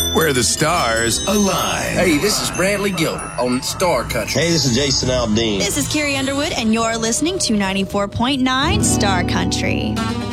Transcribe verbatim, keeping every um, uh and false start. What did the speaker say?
where the stars align. Hey, this is Bradley Gilbert on Star Country. Hey, this is Jason Aldean. This is Carrie Underwood, and you're listening to ninety-four point nine Star Country.